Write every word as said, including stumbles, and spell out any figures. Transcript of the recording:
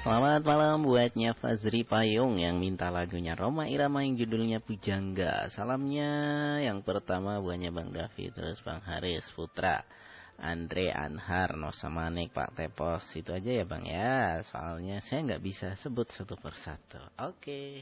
Selamat malam buatnya Fazri Payung yang minta lagunya Roma Irama yang judulnya Pujangga. Salamnya yang pertama buatnya Bang David, terus Bang Haris Putra, Andre Anhar, Nosa Manik, Pak Tepos. Itu aja ya Bang ya, soalnya saya nggak bisa sebut satu persatu. Oke.